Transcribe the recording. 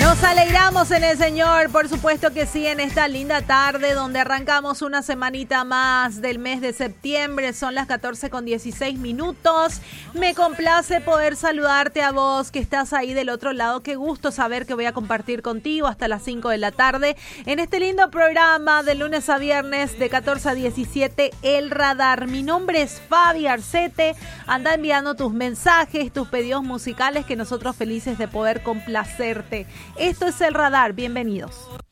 Nos alegramos en el Señor, por supuesto que sí, en esta linda tarde donde arrancamos una semanita más del mes de septiembre. Son las 14:16. Me complace poder saludarte a vos que estás ahí del otro lado. Qué gusto saber que voy a compartir contigo hasta las 5 de la tarde en este lindo programa de lunes a viernes de 14 a 17, El Radar. Mi nombre es Fabi Arcete. Anda enviando tus mensajes, tus pedidos musicales, que nosotros felices de poder complacerte. Esto es El Radar, bienvenidos.